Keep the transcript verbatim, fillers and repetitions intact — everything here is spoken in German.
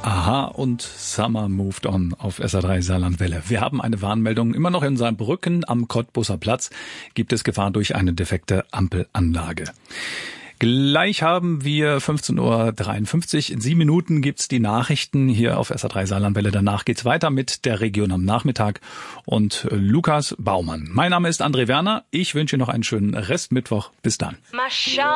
Aha und Summer Moved On auf S R drei Saarlandwelle. Wir haben eine Warnmeldung. Immer noch in Saarbrücken am Cottbuser Platz gibt es Gefahr durch eine defekte Ampelanlage. Gleich haben wir fünfzehn Uhr dreiundfünfzig. In sieben Minuten gibt's die Nachrichten hier auf S R drei Saarlandwelle. Danach geht's weiter mit der Region am Nachmittag und Lukas Baumann. Mein Name ist André Werner. Ich wünsche noch einen schönen Restmittwoch. Bis dann.